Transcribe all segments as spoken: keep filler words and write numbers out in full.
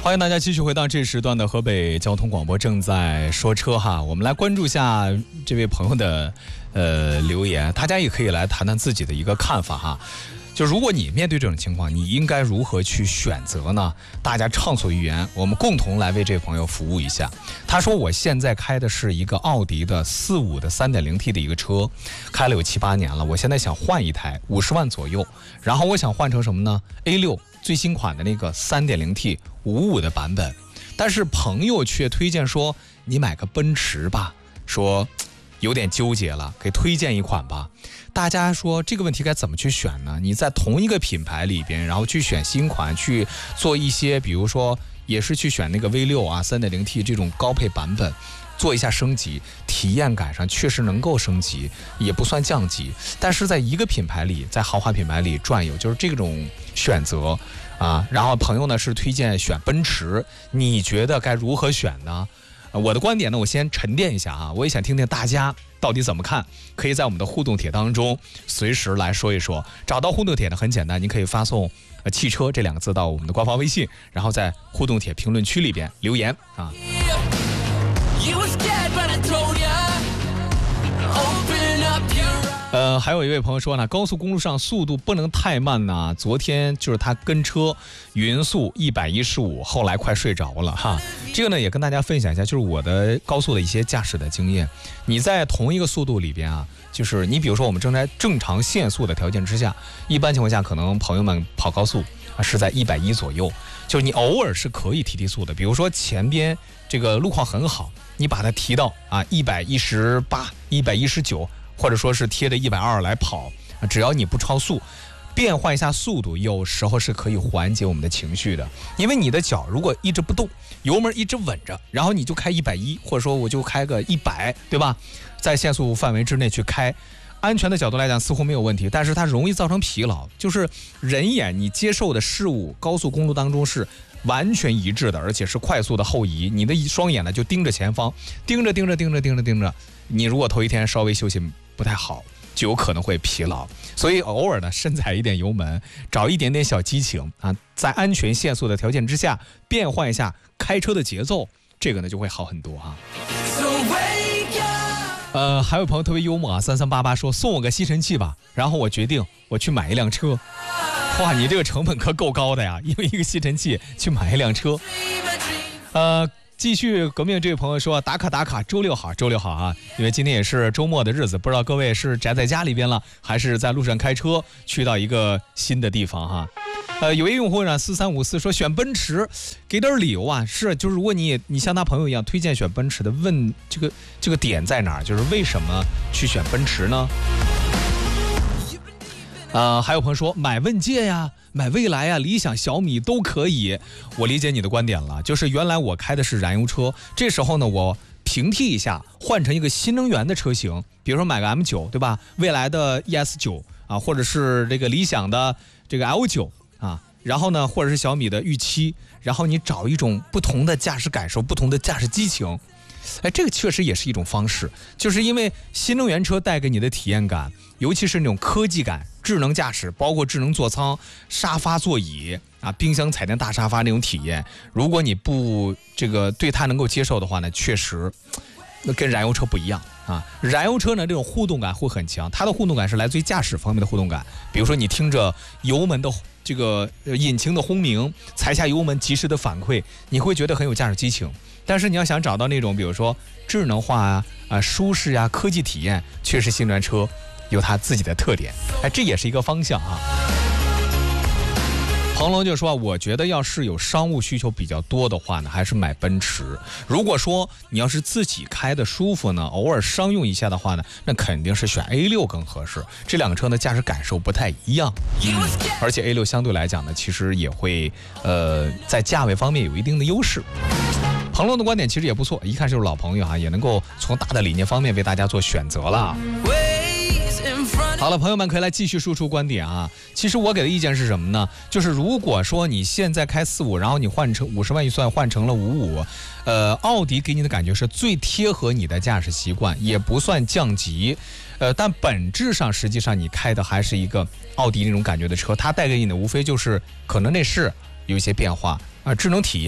欢迎大家继续回到这时段的河北交通广播，正在说车哈。我们来关注一下这位朋友的呃留言，大家也可以来谈谈自己的一个看法哈。就如果你面对这种情况，你应该如何去选择呢？大家畅所欲言，我们共同来为这位朋友服务一下。他说我现在开的是一个奥迪的四五的 三点零 T 的一个车，开了有七八年了，我现在想换一台五十万左右，然后我想换成什么呢？ A 六 最新款的那个 三点零 T 五五的版本，但是朋友却推荐说你买个奔驰吧，说有点纠结了，给推荐一款吧。大家说这个问题该怎么去选呢？你在同一个品牌里边，然后去选新款，去做一些比如说也是去选那个 V 六 啊 三点零 T 这种高配版本，做一下升级，体验感上确实能够升级，也不算降级。但是在一个品牌里，在豪华品牌里转悠，就是这种选择啊。然后朋友呢是推荐选奔驰，你觉得该如何选呢？我的观点呢，我先沉淀一下啊，我也想听听大家到底怎么看，可以在我们的互动帖当中随时来说一说。找到互动帖呢很简单，你可以发送呃汽车这两个字到我们的官方微信，然后在互动帖评论区里边留言啊。呃，还有一位朋友说呢，高速公路上速度不能太慢呢。昨天就是他跟车匀速一百一十五，后来快睡着了哈。这个呢也跟大家分享一下，就是我的高速的一些驾驶的经验。你在同一个速度里边啊，就是你比如说我们正在正常限速的条件之下，一般情况下可能朋友们跑高速啊是在一百一左右，就是你偶尔是可以提提速的。比如说前边这个路况很好，你把它提到啊一百一十八、一百一十九。或者说是贴着一百二来跑，只要你不超速，变换一下速度，有时候是可以缓解我们的情绪的。因为你的脚如果一直不动，油门一直稳着，然后你就开一百一，或者说我就开个一百，对吧？在限速范围之内去开，安全的角度来讲似乎没有问题，但是它容易造成疲劳。就是人眼你接受的事物，高速公路当中是完全一致的，而且是快速的后移，你的双眼呢就盯着前方，盯着盯着盯着盯着盯着，你如果头一天稍微休息不太好，就有可能会疲劳。所以偶尔呢深踩一点油门，找一点点小激情啊，在安全限速的条件之下变换一下开车的节奏，这个呢就会好很多哈。呃，还有朋友特别幽默啊，三三八八说送我个吸尘器吧，然后我决定我去买一辆车。哇，你这个成本可够高的呀，因为一个吸尘器去买一辆车。呃。继续革命这位朋友说打卡打卡，周六好，周六好啊！因为今天也是周末的日子，不知道各位是宅在家里边了，还是在路上开车去到一个新的地方哈。呃，有一用户呢四三五四说选奔驰，给点理由啊。是，就是如果你也你像他朋友一样推荐选奔驰的，问这个这个点在哪儿？就是为什么去选奔驰呢？呃，还有朋友说买问界呀，买蔚来呀，理想、小米都可以。我理解你的观点了，就是原来我开的是燃油车，这时候呢我平替一下，换成一个新能源的车型，比如说买个 M 九，对吧？蔚来的 E S 九啊，或者是这个理想的这个 L 九啊，然后呢或者是小米的 御七，然后你找一种不同的驾驶感受，不同的驾驶激情。哎，这个确实也是一种方式，就是因为新能源车带给你的体验感，尤其是那种科技感、智能驾驶，包括智能座舱、沙发座椅啊、冰箱彩电大沙发那种体验，如果你不这个对它能够接受的话呢，确实那跟燃油车不一样啊。燃油车呢这种互动感会很强，它的互动感是来自于驾驶方面的互动感，比如说你听着油门的这个引擎的轰鸣，踩下油门及时的反馈，你会觉得很有驾驶激情。但是你要想找到那种比如说智能化啊、啊舒适啊、科技体验，确实新能源车有它自己的特点，哎，这也是一个方向啊。彭龙就说，我觉得要是有商务需求比较多的话呢，还是买奔驰。如果说你要是自己开的舒服呢，偶尔商用一下的话呢，那肯定是选 A 六 更合适。这两个车呢驾驶感受不太一样，嗯，而且 A 六 相对来讲呢，其实也会呃在价位方面有一定的优势。彭龙的观点其实也不错，一看就是老朋友啊，也能够从大的理念方面为大家做选择了。好了，朋友们可以来继续输出观点啊。其实我给的意见是什么呢？就是如果说你现在开四五，然后你换成五十万预算换成了五五，呃，奥迪给你的感觉是最贴合你的驾驶习惯，也不算降级，呃，但本质上实际上你开的还是一个奥迪那种感觉的车，它带给你的无非就是可能内饰有一些变化啊、呃，智能体验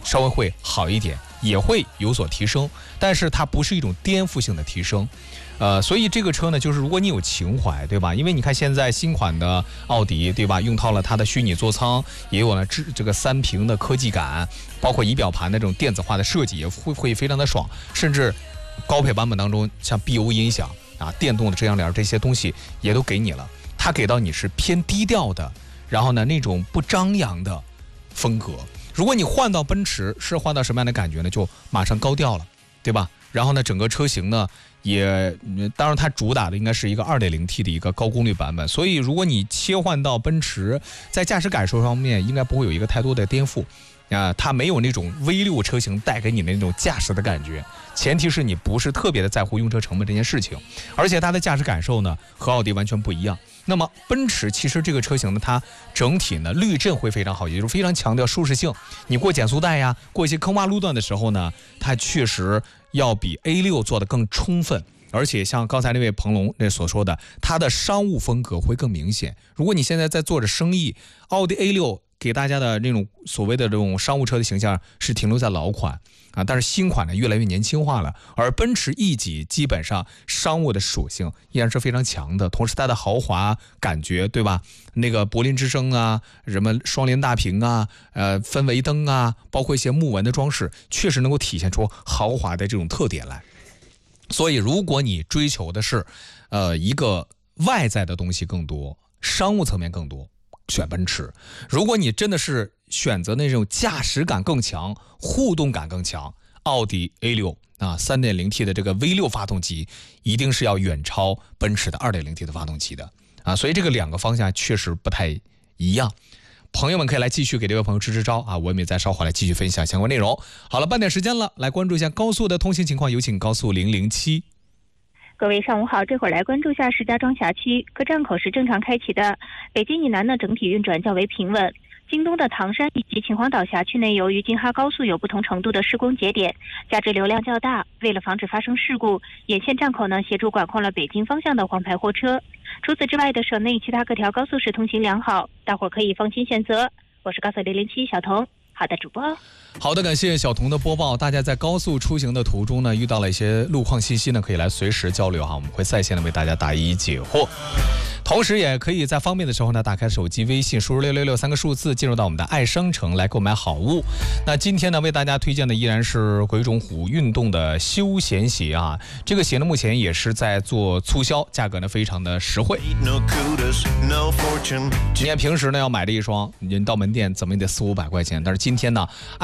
稍微会好一点，也会有所提升，但是它不是一种颠覆性的提升。呃，所以这个车呢，就是如果你有情怀，对吧？因为你看现在新款的奥迪，对吧？用到了它的虚拟座舱，也有了这这个三屏的科技感，包括仪表盘的这种电子化的设计，也会会非常的爽。甚至高配版本当中，像 B O 音响啊、电动的遮阳帘这些东西也都给你了。它给到你是偏低调的，然后呢那种不张扬的风格。如果你换到奔驰，是换到什么样的感觉呢？就马上高调了，对吧？然后呢，整个车型呢，也当然它主打的应该是一个 二点零 T 的一个高功率版本，所以如果你切换到奔驰，在驾驶感受方面应该不会有一个太多的颠覆。啊、呃，它没有那种 V 六 车型带给你的那种驾驶的感觉，前提是你不是特别的在乎用车成本这件事情，而且它的驾驶感受呢和奥迪完全不一样。那么奔驰其实这个车型呢，它整体呢滤震会非常好，也就是非常强调舒适性。你过减速带呀，过一些坑洼路段的时候呢，它确实要比 A 六 做得更充分。而且像刚才那位彭龙那所说的，它的商务风格会更明显。如果你现在在做着生意，奥迪 A 六给大家的那种所谓的这种商务车的形象是停留在老款啊，但是新款呢越来越年轻化了，而奔驰 E 级基本上商务的属性依然是非常强的，同时它的豪华感觉，对吧？那个柏林之声啊，什么双联大屏啊，呃，氛围灯啊，包括一些木纹的装饰，确实能够体现出豪华的这种特点来。所以如果你追求的是呃一个外在的东西更多，商务层面更多，选奔驰。如果你真的是选择那种驾驶感更强、互动感更强，奥迪 A 六 啊 三点零 T 的这个 V 六 发动机一定是要远超奔驰的 二点零 T 的发动机的啊，所以这个两个方向确实不太一样。朋友们可以来继续给这位朋友支支招啊，我们也再稍后来继续分享相关内容。好了，半点时间了，来关注一下高速的通行情况，有请高速零零七。 各位上午好，这会儿来关注一下石家庄辖区各站口是正常开启的，北京以南呢整体运转较为平稳。京东的唐山以及秦皇岛辖区内，由于京哈高速有不同程度的施工节点，加之流量较大，为了防止发生事故，沿线站口呢协助管控了北京方向的黄牌货车。除此之外的省内其他各条高速是通行良好，大伙可以放心选择。我是高速零零七小童。好的，主播。 好的，感谢小童的播报。大家在高速出行的途中呢，遇到了一些路况信息呢，可以来随时交流哈，我们会在线的为大家答疑解惑。同时也可以在方便的时候呢，打开手机微信，输入六六六三个数字，进入到我们的爱商城来购买好物。那今天呢，为大家推荐的依然是鬼冢虎运动的休闲鞋啊，这个鞋呢目前也是在做促销，价格呢非常的实惠。你看平时呢要买这一双，你到门店怎么也得四五百块钱，但是今天呢。